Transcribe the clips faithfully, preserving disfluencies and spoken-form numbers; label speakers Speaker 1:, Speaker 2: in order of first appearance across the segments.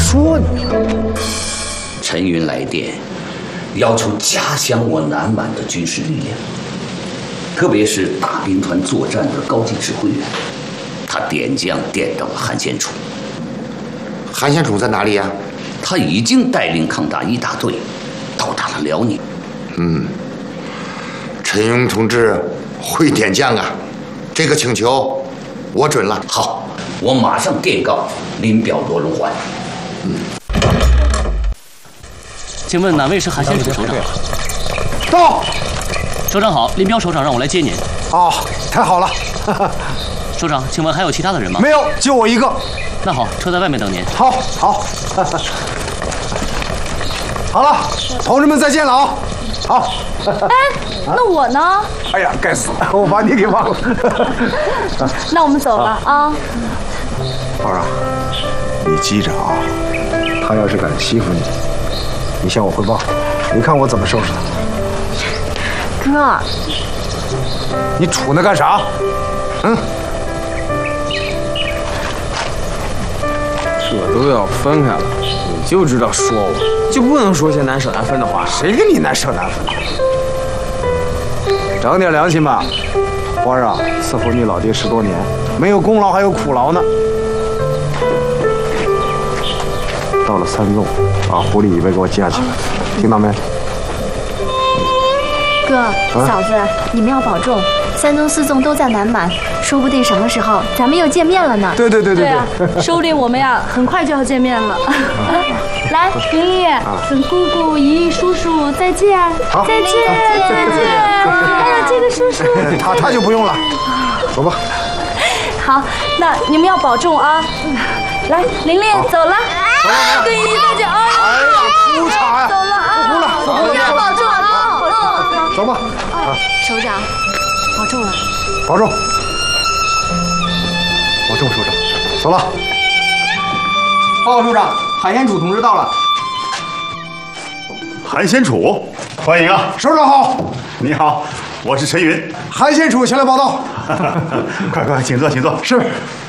Speaker 1: 说你了。
Speaker 2: 陈云来电，要求加强我南满的军事力量，特别是大兵团作战的高级指挥员。他点将点到了韩先楚。
Speaker 1: 韩先楚在哪里呀？
Speaker 2: 他已经带领抗大一大队到达了辽宁。
Speaker 1: 嗯，陈云同志会点将啊，这个请求我准了。
Speaker 2: 好，我马上电告林表罗荣桓。
Speaker 1: 嗯，
Speaker 3: 请问哪位是韩先楚首长？
Speaker 4: 到。
Speaker 3: 首长好，林彪首长让我来接您。
Speaker 4: 哦，太好了。
Speaker 3: 首长，请问还有其他的人吗？
Speaker 4: 没有，就我一个。
Speaker 3: 那好，车在外面等您。
Speaker 4: 好，好。好了，同志们再见了啊！好。
Speaker 5: 哎，那我呢？
Speaker 4: 哎呀，该死，我把你给忘了。
Speaker 5: 那我们走了啊。
Speaker 4: 宝儿啊，你记着啊，他要是敢欺负你，你向我汇报，你看我怎么收拾他。
Speaker 5: 哥，
Speaker 4: 你杵那干啥？嗯。
Speaker 6: 这都要分开了，你就知道说我，就不能说些难舍难分的话。
Speaker 4: 谁跟你难舍难分？长点良心吧，花儿啊，伺候你老爹十多年，没有功劳还有苦劳呢。到了三纵，把狐狸尾巴给我架起来，听到没？
Speaker 5: 哥，嫂子，你们要保重。三纵四纵都在南满，说不定什么时候咱们又见面了呢。
Speaker 4: 对对对对
Speaker 7: 对啊，说不定我们呀很快就要见面了。来，林毅，跟姑姑、姨姨、叔叔再见，再见，再见。还有这个叔叔，
Speaker 4: 他他就不用了，走吧。
Speaker 7: 好，那你们要保重啊。来，琳琳走了，跟姨姨再见啊。
Speaker 4: 哎呀，哭啥呀？
Speaker 7: 走了啊，
Speaker 4: 不哭了，不哭了，
Speaker 7: 要保重啊，保重。
Speaker 4: 走吧。
Speaker 5: 首长，保重了。
Speaker 4: 保重。保重，首长。走了。
Speaker 6: 报告首长，韩先楚同志到了。
Speaker 8: 韩先楚，欢迎啊！
Speaker 4: 首长好。
Speaker 8: 你好，我是陈云。
Speaker 4: 韩先楚前来报道。
Speaker 8: 快快，请坐，请坐。
Speaker 4: 是。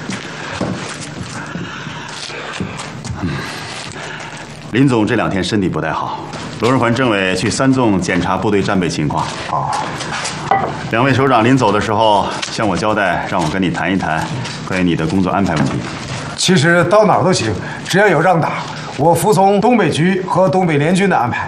Speaker 8: 林总这两天身体不太好，罗荣桓政委去三纵检查部队战备情况。
Speaker 4: 哦。
Speaker 8: 两位首长临走的时候向我交代，让我跟你谈一谈关于你的工作安排问题。
Speaker 4: 其实到哪儿都行，只要有仗打，我服从东北局和东北联军的安排。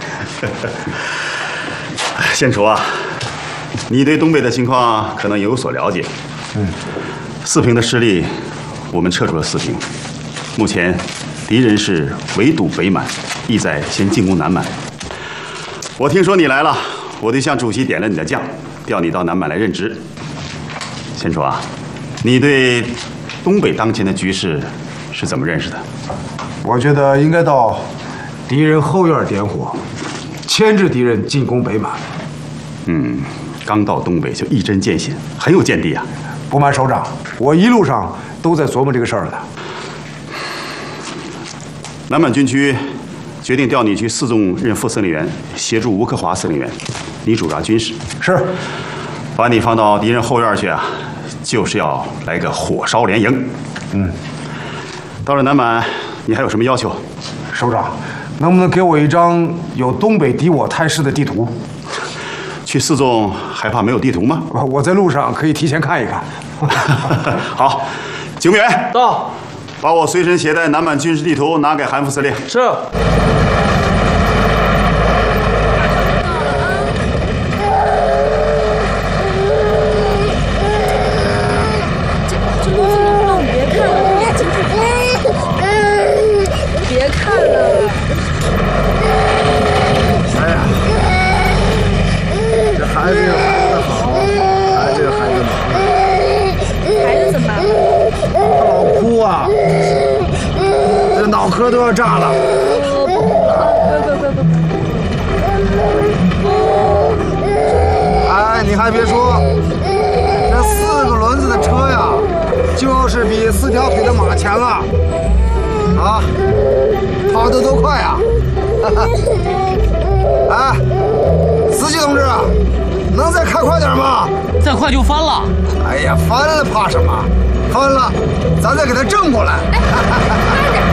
Speaker 8: 先楚啊，你对东北的情况可能有所了解。
Speaker 4: 嗯。
Speaker 8: 四平的失利，我们撤出了四平。目前，敌人是围堵北满，意在先进攻南满。我听说你来了，我就向主席点了你的将，调你到南满来任职。先楚啊，你对东北当前的局势是怎么认识的？
Speaker 4: 我觉得应该到敌人后院点火，牵制敌人进攻北满。
Speaker 8: 嗯，刚到东北就一针见血，很有见地啊。
Speaker 4: 不瞒首长，我一路上都在琢磨这个事儿呢。
Speaker 8: 南满军区决定调你去四纵任副司令员，协助吴克华司令员，你主抓军事。
Speaker 4: 是。
Speaker 8: 把你放到敌人后院去啊，就是要来个火烧连营。
Speaker 4: 嗯。
Speaker 8: 到了南满，你还有什么要求？
Speaker 4: 首长，能不能给我一张有东北敌我态势的地图？
Speaker 8: 去四纵还怕没有地图吗？
Speaker 4: 我在路上可以提前看一看。
Speaker 8: 好，警务员
Speaker 6: 到，
Speaker 8: 把我随身携带南满军事地图拿给韩副司令。
Speaker 6: 是。
Speaker 4: 脑壳都要炸了！哎，你还别说，这四个轮子的车呀，就是比四条腿的马强啊！啊，跑得多快啊！哎，司机同志，能再开快点吗？
Speaker 3: 再快就翻了！
Speaker 4: 哎呀，翻了怕什么？翻了，咱再给它正过来。
Speaker 5: 哎，慢点。